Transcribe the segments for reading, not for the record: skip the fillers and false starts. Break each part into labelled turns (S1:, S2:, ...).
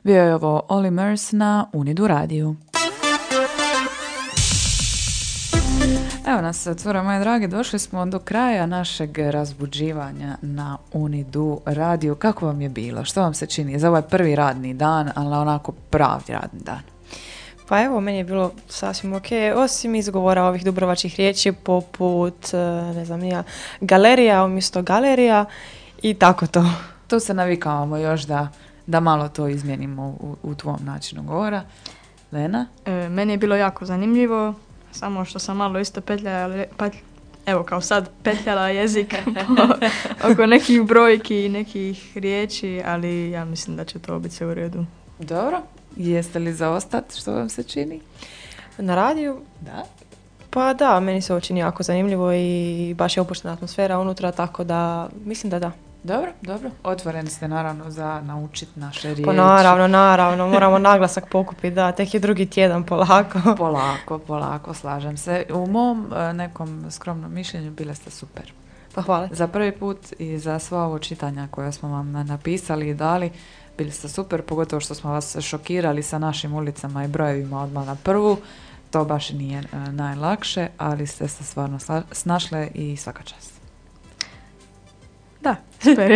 S1: Bio je ovo Olly Murs na Unidu radiju. Evo nas, cure moje drage, došli smo do kraja našeg razbuđivanja na Unidu radiju. Kako vam je bilo? Što vam se čini? Za ovaj prvi radni dan, ali onako pravi radni dan.
S2: Pa evo, meni je bilo sasvim ok, osim izgovora ovih dubrovačkih riječi poput, ne znam ja, galerija umjesto galerija i tako to.
S1: Tu se navikavamo još da malo to izmijenimo u tvom načinu govora. Lena?
S3: Meni je bilo jako zanimljivo, samo što sam malo isto petljala, evo kao sad petljala jezik oko nekih brojki i nekih riječi, ali ja mislim da će to biti sve u redu.
S1: Dobro. Jeste li za ostat? Što vam se čini?
S2: Na radiju?
S1: Da.
S2: Pa da, meni se ovo čini jako zanimljivo i baš je opuštena atmosfera unutra, tako da mislim da da.
S1: Dobro. Otvoreni ste naravno za naučiti naše riječi.
S2: Pa naravno, moramo naglasak pokupiti, da, tek je drugi tjedan, polako.
S1: Polako, slažem se. U mom nekom skromnom mišljenju bile ste super.
S2: Pa hvala.
S1: Za prvi put i za sva ovo čitanja koja smo vam napisali i dali, bili ste super, pogotovo što smo vas šokirali sa našim ulicama i brojevima odmah na prvu. To baš nije najlakše, ali ste se stvarno snašle i svaka čast.
S3: Da, super.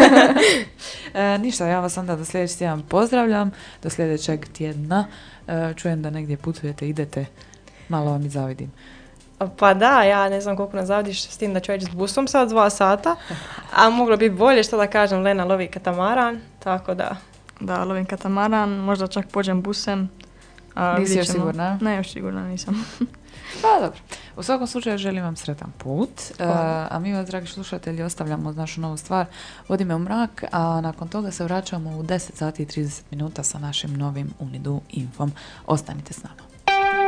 S1: Ništa, ja vas onda do sljedeći tjedan pozdravljam, do sljedećeg tjedna. Čujem da negdje putujete, idete, malo vam i zavidim.
S2: Pa da, ja ne znam koliko nas zavodiš s tim da ću ići s busom sad 2 sata, a moglo bi bolje, što da kažem, Lena lovi katamaran, tako da.
S3: Da, lovim katamaran, možda čak pođem busem.
S1: Nisi još sigurna?
S3: Ne, još sigurno nisam.
S1: Pa dobro. U svakom slučaju želim vam sretan put, a mi vas, dragi slušatelji, ostavljamo našu novu stvar Vodi me u mrak, a nakon toga se vraćamo u 10 sati i 30 minuta sa našim novim Unidu infom. Ostanite s nama.